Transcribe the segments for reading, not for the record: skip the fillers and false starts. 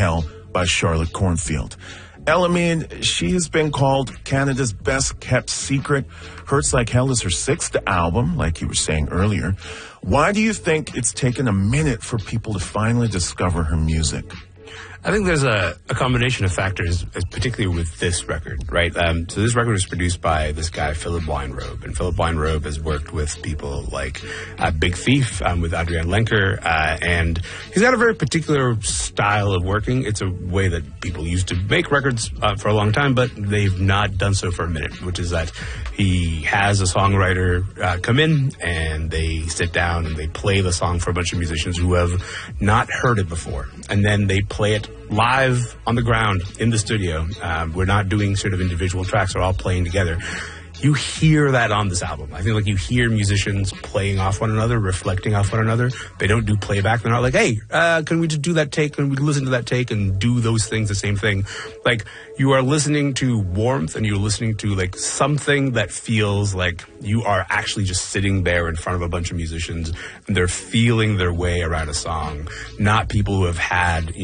Hell by Charlotte Cornfield. Elamine, she has been called Canada's best kept secret. Hurts Like Hell is her 6th album, like you were saying earlier. Why do you think it's taken a minute for people to finally discover her music? I think there's a combination of factors, particularly with this record, right? So this record was produced by this guy, Philip Weinrobe. And Philip Weinrobe has worked with people like Big Thief, with Adrienne Lenker, and he's got a very particular style of working. It's a way that people used to make records for a long time, but they've not done so for a minute, which is that he has a songwriter come in, and they sit down and they play the song for a bunch of musicians who have not heard it before. And then they play it live on the ground in the studio. We're not doing sort of individual tracks. We're all playing together. You hear that on this album. I feel like you hear musicians playing off one another, reflecting off one another. They don't do playback. They're not like, hey, can we just do that take? Can we listen to that take and do those things, the same thing? Like, you are listening to warmth, and you're listening to like something that feels like you are actually just sitting there in front of a bunch of musicians, and they're feeling their way around a song, not people who have had,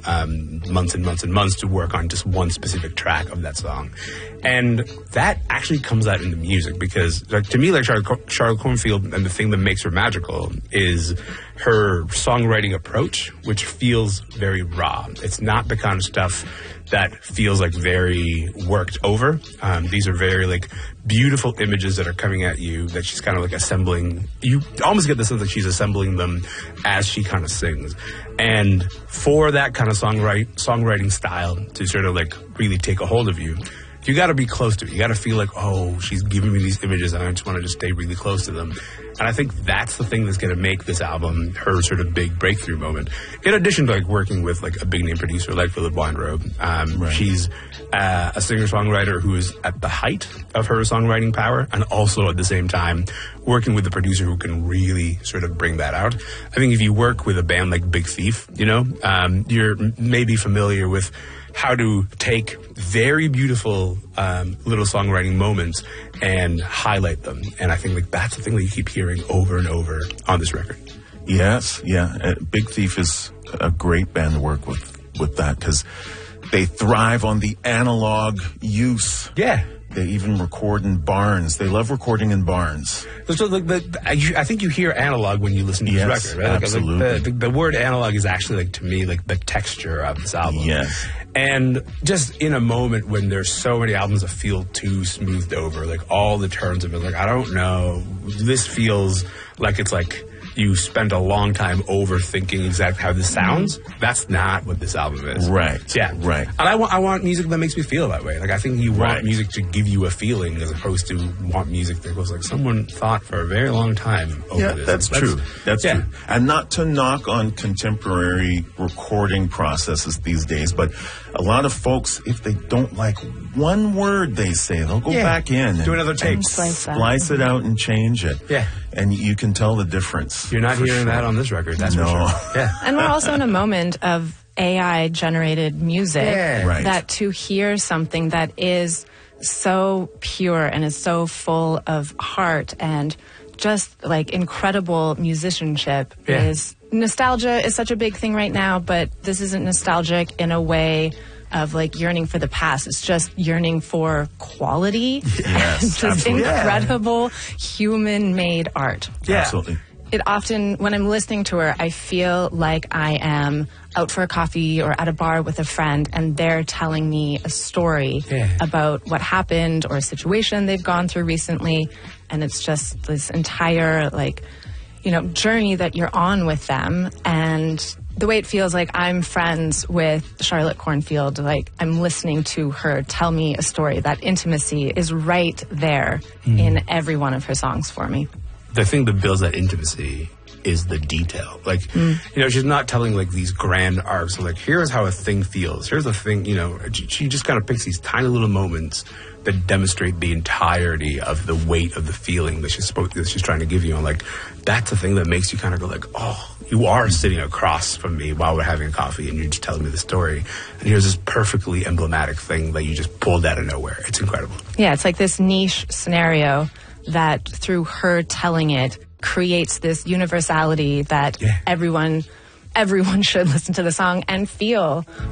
months and months and months to work on just one specific track of that song. And that actually comes out in the music, because to me, like Charlotte Cornfield, and the thing that makes her magical is her songwriting approach, which feels very raw. It's not the kind of stuff that feels like very worked over. These are very like beautiful images that are coming at you that she's kind of like assembling. You almost get the sense that she's assembling them as she kind of sings. And for that kind of songwriting style to sort of like really take a hold of you, you got to be close to it. You got to feel like, oh, she's giving me these images and I just want to just stay really close to them. And I think that's the thing that's going to make this album her sort of big breakthrough moment. In addition to like working with like a big name producer like Philip Weinrobe, right. She's a singer-songwriter who is at the height of her songwriting power, and also at the same time working with a producer who can really sort of bring that out. I think if you work with a band like Big Thief, you're maybe familiar with how to take very beautiful little songwriting moments and highlight them. And I think like that's the thing that you keep hearing over and over on this record. Yes, yeah. Big Thief is a great band to work with that, because they thrive on the analog use. Yeah. They even record in barns. They love recording in barns. So I think you hear analog when you listen to this record, right? Absolutely. The word analog is actually, like, to me, like the texture of this album. Yes. And just in a moment when there's so many albums that feel too smoothed over, like all the turns of it, like, I don't know, this feels like it's like you spent a long time overthinking exactly how this sounds. That's not what this album is. Right. Yeah. Right. And I want music that makes me feel that way. Like, I think you want music to give you a feeling, as opposed to want music that goes like, someone thought for a very long time over this. That's true. That's true. And not to knock on contemporary recording processes these days, but a lot of folks, if they don't like one word they say, they'll go back in and do another take, and splice it out and change it. Yeah. And you can tell the difference. You're not hearing that on this record, that's for sure. Yeah. And we're also in a moment of AI-generated music, that to hear something that is so pure and is so full of heart and just like incredible musicianship is... Nostalgia is such a big thing right now, but this isn't nostalgic in a way of like yearning for the past. It's just yearning for quality. Yes, just incredible human-made art. Yeah. Absolutely. It often, when I'm listening to her, I feel like I am out for a coffee or at a bar with a friend, and they're telling me a story about what happened or a situation they've gone through recently. And it's just this entire, like, journey that you're on with them. And the way it feels like I'm friends with Charlotte Cornfield, like I'm listening to her tell me a story. That intimacy is right there in every one of her songs for me. The thing that builds that intimacy is the detail. Like, she's not telling like these grand arcs of like, here's how a thing feels. Here's the thing, she just kind of picks these tiny little moments that demonstrate the entirety of the weight of the feeling that she's trying to give you. And like, that's the thing that makes you kind of go like, oh, you are sitting across from me while we're having a coffee and you're just telling me the story. And here's this perfectly emblematic thing that you just pulled out of nowhere. It's incredible. Yeah, it's like this niche scenario that through her telling it creates this universality that everyone should listen to the song and feel